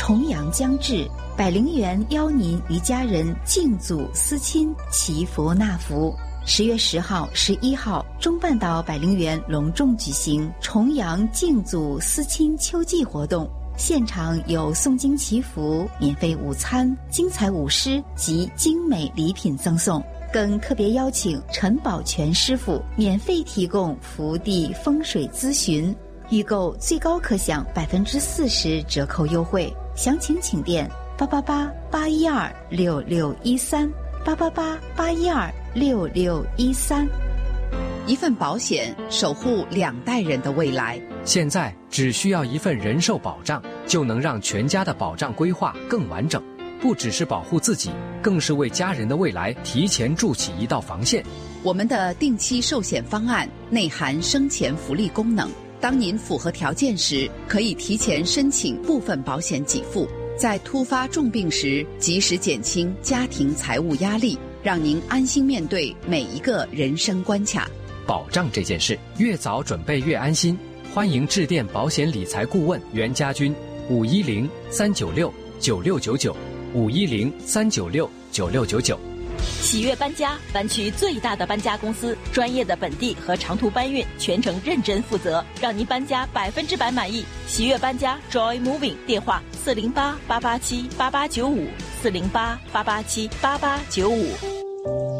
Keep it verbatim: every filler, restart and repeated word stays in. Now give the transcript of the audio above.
重阳将至，百灵园邀您与家人敬祖思亲，祈福纳福。十月十号、十一号，中半岛百灵园隆重举行重阳敬祖思亲秋季活动，现场有诵经祈福、免费午餐、精彩舞狮及精美礼品赠送，更特别邀请陈宝全师傅免费提供福地风水咨询，预购最高可享百分之四十折扣优惠。详情请电八八八八一二六六一三八八八八一二六六一三。 一份保险守护两代人的未来。 现在只需要一份人寿保障，就能让全家的保障规划更完整。不只是保护自己，更是为家人的未来提前筑起一道防线。 我们的定期寿险方案内含生前福利功能，当您符合条件时，可以提前申请部分保险给付，在突发重病时及时减轻家庭财务压力，让您安心面对每一个人生关卡。 保障这件事，越早准备越安心。欢迎致电保险理财顾问袁家军，五一零三九六九六九九，五一零三九六九六九九。 喜悦搬家，搬区最大的搬家公司，专业的本地和长途搬运，全程认真负责，让您搬家百分之百满意。喜悦搬家 Joy Moving， 电话四零八八八七八八九五，四零八八八七八八九五。